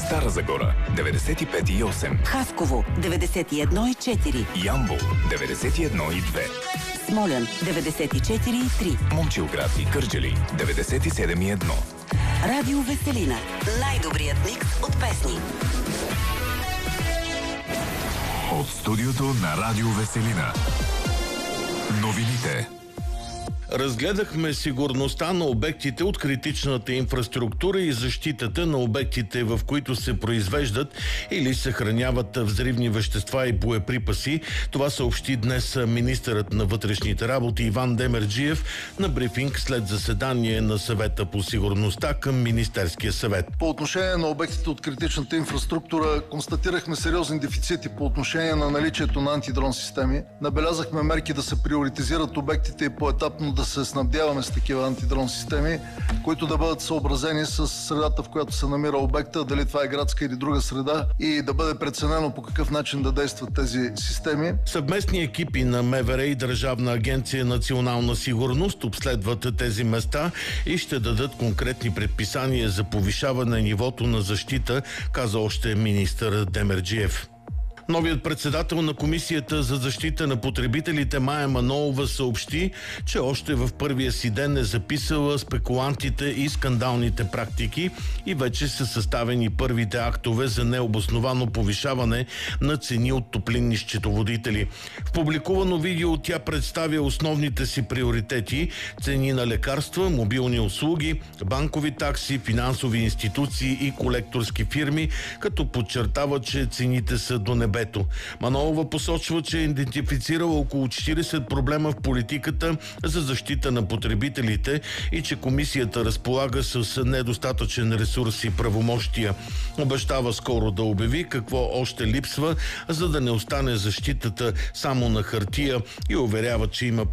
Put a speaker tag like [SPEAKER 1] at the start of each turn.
[SPEAKER 1] Стара Загора 95,8,
[SPEAKER 2] Хасково 91,4,
[SPEAKER 1] Ямбол 91,2,
[SPEAKER 2] Смолян 94,3,
[SPEAKER 1] Момчилград и Кърджали 97,1.
[SPEAKER 2] Радио Веселина. Най-добрият микс от песни.
[SPEAKER 1] От студиото на Радио Веселина. Новините.
[SPEAKER 3] Разгледахме сигурността на обектите от критичната инфраструктура и защитата на обектите, в които се произвеждат или съхраняват взривни вещества и боеприпаси. Това съобщи днес министърът на вътрешните работи Иван Демерджиев на брифинг след заседание на съвета по сигурността към Министерския съвет.
[SPEAKER 4] По отношение на обектите от критичната инфраструктура констатирахме сериозни дефицити по отношение на наличието на антидрон системи. Набелязахме мерки да се приоритизират обектите и поетапно да се снабдяваме с такива антидрон системи, които да бъдат съобразени с средата, в която се намира обекта, дали това е градска или друга среда, и да бъде преценено по какъв начин да действат тези системи.
[SPEAKER 3] Съвместни екипи на МВР и Държавна агенция Национална сигурност обследват тези места и ще дадат конкретни предписания за повишаване нивото на защита, каза още министър Демерджиев. Новият председател на Комисията за защита на потребителите Мая Манолова съобщи, че още в първия си ден е записала спекулантите и скандалните практики и вече са съставени първите актове за необосновано повишаване на цени от топлинни счетоводители. В публикувано видео тя представя основните си приоритети: цени на лекарства, мобилни услуги, банкови такси, финансови институции и колекторски фирми, като подчертава, че цените са до небето. Манолова посочва, че е идентифицирала около 40 проблема в политиката за защита на потребителите и че комисията разполага с недостатъчен ресурс и правомощия. Обещава скоро да обяви какво още липсва, за да не остане защитата само на хартия, и уверява, че има